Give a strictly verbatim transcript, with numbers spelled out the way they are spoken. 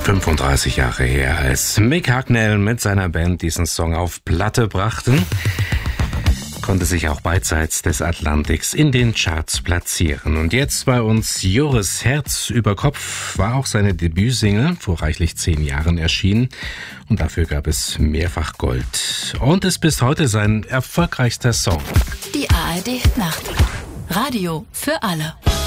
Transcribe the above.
fünfunddreißig Jahre her, als Mick Hucknall mit seiner Band diesen Song auf Platte brachten, konnte sich auch beidseits des Atlantiks in den Charts platzieren. Und jetzt bei uns Joris Herz über Kopf war auch seine Debütsingle vor reichlich zehn Jahren erschienen. Und dafür gab es mehrfach Gold. Und ist bis heute sein erfolgreichster Song. Die A R D Nacht. Radio für alle.